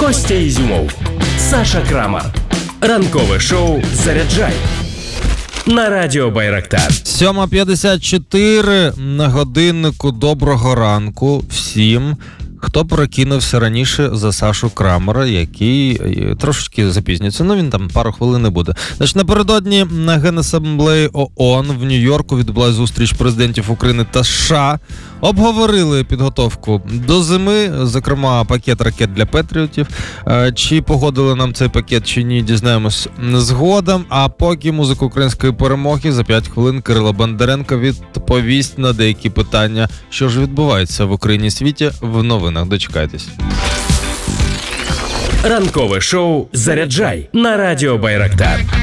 Костя Ізюмов, Саша Крамар. Ранкове шоу «Заряджай» на Радіо Байрактар. 7:54 на годиннику. Доброго ранку всім, хто прокинувся раніше за Сашу Крамера, який трошечки запізнюється. Ну, він там пару хвилин не буде. Значить, напередодні на Генасамблеї ООН в Нью-Йорку відбулася зустріч президентів України та США. Обговорили підготовку до зими, зокрема пакет ракет для патріотів. Чи погодили нам цей пакет, чи ні, дізнаємось згодом. А поки музика української перемоги, за 5 хвилин Кирило Бондаренко відповість на деякі питання, що ж відбувається в Україні і світі в новинах. Дочекайтесь. Ранкове шоу «Заряджай» на Радіо Байрактар.